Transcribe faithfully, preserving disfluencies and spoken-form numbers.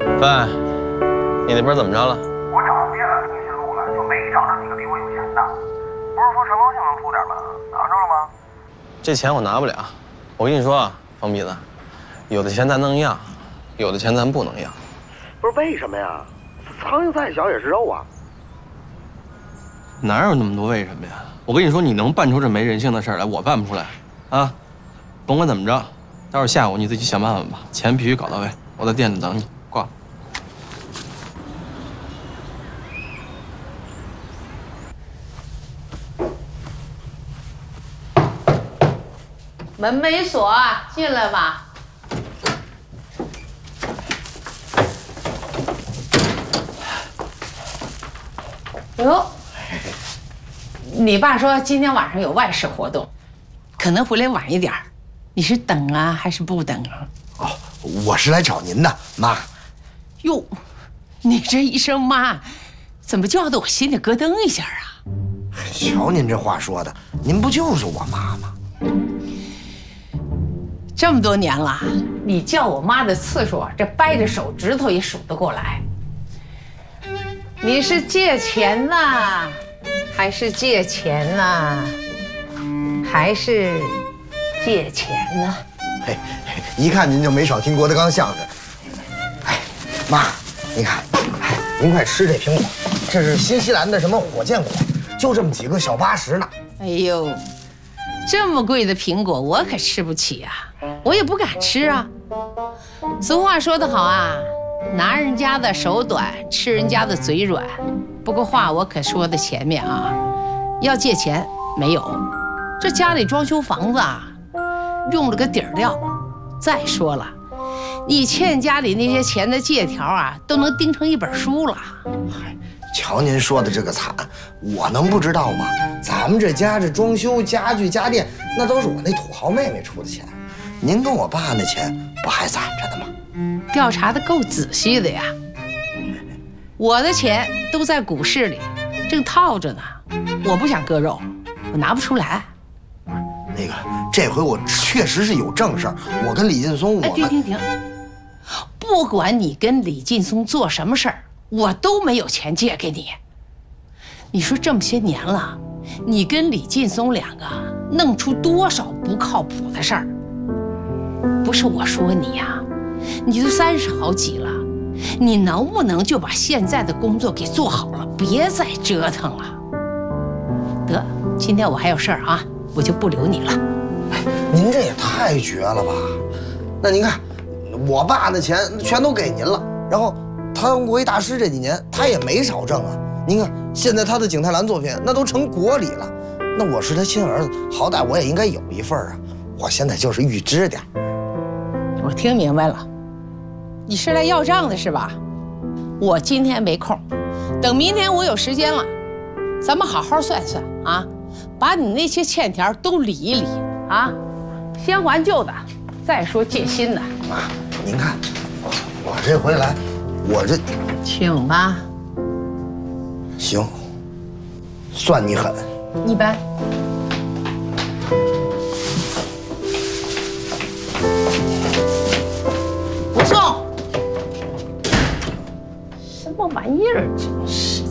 范，你那边怎么着了？ 我找遍了通讯录了，就没找着几个比我有钱的。不是说陈高兴能出点吗？拿着了吗？ 这钱我拿不了。我跟你说啊，方鼻子，有的钱咱能要，有的钱咱不能要。 不是为什么呀？苍蝇再小也是肉啊。 哪有那么多为什么呀？我跟你说，你能办出这没人性的事儿来，我办不出来。啊，甭管怎么着，待会儿下午你自己想办法吧。钱必须搞到位，我在店里等你。挂。 门没锁，进来吧。哟，你爸说今天晚上有外事活动，可能回来晚一点。你是等啊，还是不等啊？ 哦，我是来找您的，妈。 哟，你这一声妈，怎么叫得我心里咯噔一下啊？ 瞧您这话说的，您不就是我妈吗？ 这么多年了，你叫我妈的次数，这掰着手指头也数得过来。你是借钱呐，还是借钱呐，还是借钱呢？ 嘿，一看您就没少听郭德纲相声。哎，妈，您看，哎，您快吃这苹果，这是新西兰的什么火箭果，就这么几个小八十呢。 哎呦，这么贵的苹果我可吃不起啊，我也不敢吃啊。俗话说得好啊，拿人家的手短，吃人家的嘴软。不过话我可说在前面啊，要借钱没有，这家里装修房子啊，用了个底儿料。再说了，你欠家里那些钱的借条啊，都能钉成一本书了。 嗨，瞧您说的这个惨，我能不知道吗？咱们这家这装修、家具、家电，那都是我那土豪妹妹出的钱。您跟我爸那钱不还攒着呢吗？ 调查的够仔细的呀。我的钱都在股市里，正套着呢。我不想割肉，我拿不出来。 那个，这回我确实是有正事儿。我跟李劲松，我哎，停停停！不管你跟李劲松做什么事儿，我都没有钱借给你。你说这么些年了，你跟李劲松两个弄出多少不靠谱的事儿？不是我说你呀，你都三十好几了，你能不能就把现在的工作给做好了，别再折腾了？得，今天我还有事儿啊，我就不留你了。 哎，您这也太绝了吧！那您看，我爸的钱全都给您了，然后他当国艺大师这几年他也没少挣啊。您看现在他的景泰蓝作品那都成国礼了，那我是他亲儿子，好歹我也应该有一份啊。我现在就是预支点。 我听明白了，你是来要账的是吧？我今天没空，等明天我有时间了，咱们好好算算啊，把你那些欠条都理一理啊，先还旧的，再说借新的。 妈，您看，我这回来，我这请吧。 行，算你狠。 一般。不送。什么玩意儿？真是。